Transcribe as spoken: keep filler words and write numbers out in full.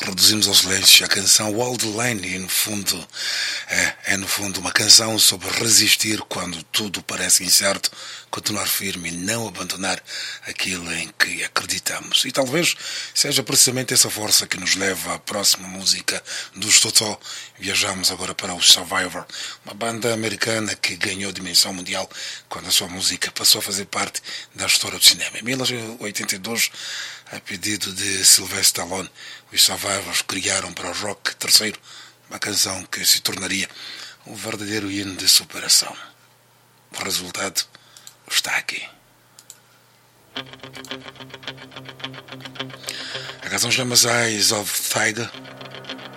reduzimos ao silêncio a canção Wall the Line e no fundo é, é no fundo uma canção sobre resistir quando tudo parece incerto, continuar firme e não abandonar aquilo em que acreditamos. E talvez seja precisamente essa força que nos leva à próxima música dos Totó. Viajamos agora para os Survivor, uma banda americana que ganhou dimensão mundial quando a sua música passou a fazer parte da história do cinema. Em mil novecentos e oitenta e dois, a pedido de Sylvester Stallone, os Survivors criaram para o rock terceiro uma canção que se tornaria um verdadeiro hino de superação. O resultado está aqui. A canção chama-se Eyes of Tiger.